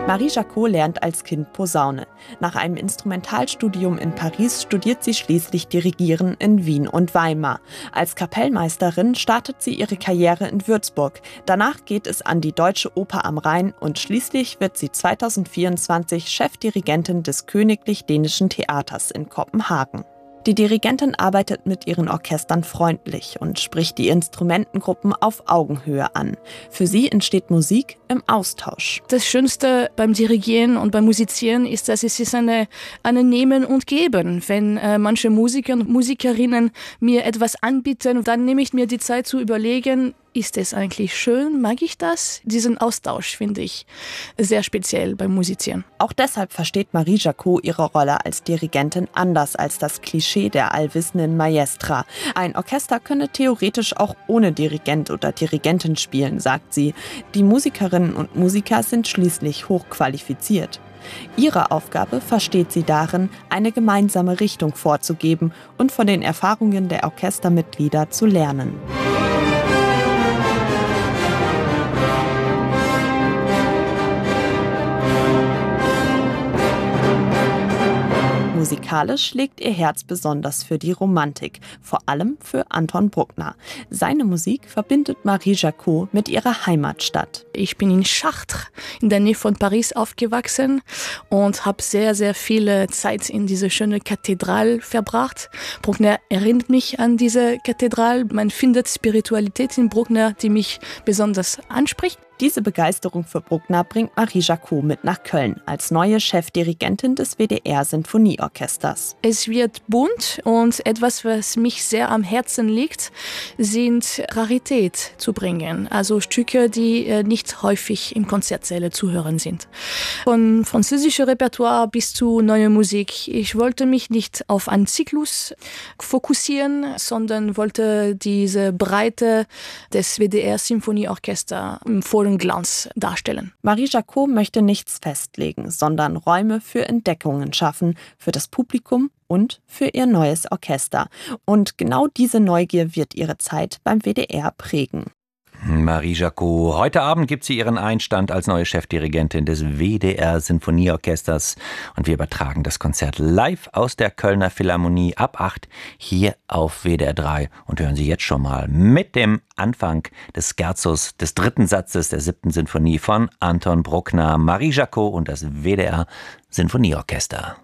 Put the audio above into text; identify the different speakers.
Speaker 1: Marie Jacot lernt als Kind Posaune. Nach einem Instrumentalstudium in Paris studiert sie schließlich Dirigieren in Wien und Weimar. Als Kapellmeisterin startet sie ihre Karriere in Würzburg. Danach geht es an die Deutsche Oper am Rhein und schließlich wird sie 2024 Chefdirigentin des Königlich Dänischen Theaters in Kopenhagen. Die Dirigentin arbeitet mit ihren Orchestern freundlich und spricht die Instrumentengruppen auf Augenhöhe an. Für sie entsteht Musik im Austausch.
Speaker 2: Das Schönste beim Dirigieren und beim Musizieren ist, dass es ist eine Nehmen und Geben. Wenn manche Musiker und Musikerinnen mir etwas anbieten, dann nehme ich mir die Zeit zu überlegen, ist es eigentlich schön? Mag ich das? Diesen Austausch finde ich sehr speziell beim Musizieren.
Speaker 1: Auch deshalb versteht Marie Jacot ihre Rolle als Dirigentin anders als das Klischee der allwissenden Maestra. Ein Orchester könne theoretisch auch ohne Dirigent oder Dirigentin spielen, sagt sie. Die Musikerinnen und Musiker sind schließlich hochqualifiziert. Ihre Aufgabe versteht sie darin, eine gemeinsame Richtung vorzugeben und von den Erfahrungen der Orchestermitglieder zu lernen. Musikalisch schlägt ihr Herz besonders für die Romantik, vor allem für Anton Bruckner. Seine Musik verbindet Marie Jacot mit ihrer Heimatstadt.
Speaker 2: Ich bin in Chartres, in der Nähe von Paris, aufgewachsen und habe sehr, sehr viel Zeit in diese schöne Kathedrale verbracht. Bruckner erinnert mich an diese Kathedrale. Man findet Spiritualität in Bruckner, die mich besonders anspricht.
Speaker 1: Diese Begeisterung für Bruckner bringt Marie Jacot mit nach Köln als neue Chefdirigentin des WDR-Sinfonieorchesters.
Speaker 2: Es wird bunt und etwas, was mich sehr am Herzen liegt, sind Rarität zu bringen. Also Stücke, die nicht häufig im Konzertsäle zu hören sind. Von französischem Repertoire bis zu neuer Musik. Ich wollte mich nicht auf einen Zyklus fokussieren, sondern wollte diese Breite des WDR-Sinfonieorchesters im vollen Glanz darstellen.
Speaker 1: Marie Jacot möchte nichts festlegen, sondern Räume für Entdeckungen schaffen, für das Publikum und für ihr neues Orchester. Und genau diese Neugier wird ihre Zeit beim WDR prägen.
Speaker 3: Marie Jacot. Heute Abend gibt sie ihren Einstand als neue Chefdirigentin des WDR-Sinfonieorchesters. Und wir übertragen das Konzert live aus der Kölner Philharmonie ab 8 hier auf WDR 3. Und hören Sie jetzt schon mal mit dem Anfang des Scherzos des dritten Satzes der 7. Sinfonie von Anton Bruckner, Marie Jacot und das WDR-Sinfonieorchester.